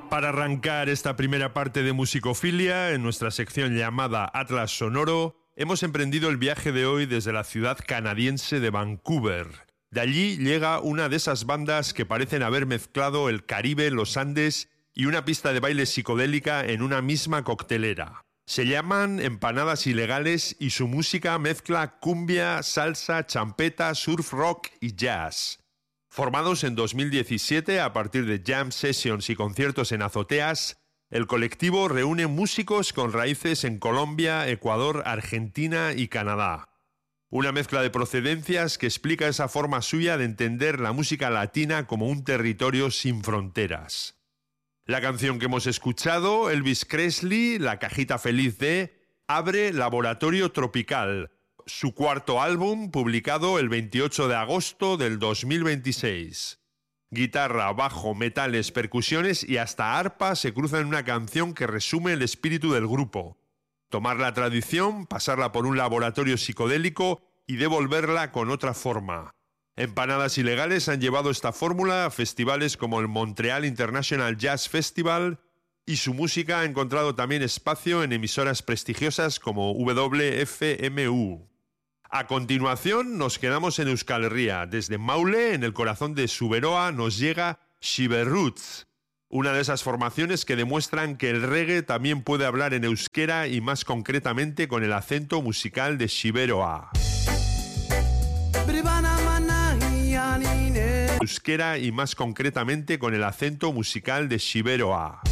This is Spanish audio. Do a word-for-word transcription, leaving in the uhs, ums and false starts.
Para arrancar esta primera parte de Musicofilia, en nuestra sección llamada Atlas Sonoro, hemos emprendido el viaje de hoy desde la ciudad canadiense de Vancouver. De allí llega una de esas bandas que parecen haber mezclado el Caribe, los Andes y una pista de baile psicodélica en una misma coctelera. Se llaman Empanadas Ilegales y su música mezcla cumbia, salsa, champeta, surf rock y jazz. Formados en dos mil diecisiete a partir de jam sessions y conciertos en azoteas, el colectivo reúne músicos con raíces en Colombia, Ecuador, Argentina y Canadá. Una mezcla de procedencias que explica esa forma suya de entender la música latina como un territorio sin fronteras. La canción que hemos escuchado, Elvis Presley, La Cajita Feliz de, abre Laboratorio Tropical, su cuarto álbum publicado el veintiocho de agosto del dos mil veintiséis. Guitarra, bajo, metales, percusiones y hasta arpa se cruzan en una canción que resume el espíritu del grupo. Tomar la tradición, pasarla por un laboratorio psicodélico y devolverla con otra forma. Empanadas Ilegales han llevado esta fórmula a festivales como el Montreal International Jazz Festival y su música ha encontrado también espacio en emisoras prestigiosas como W F M U. A continuación nos quedamos en Euskal Herria. Desde Maule, en el corazón de Zuberoa, nos llega Shiberroots, una de esas formaciones que demuestran que el reggae también puede hablar en euskera y más concretamente con el acento musical de Shiberoa. Euskera y más concretamente con el acento musical de Shiberoa.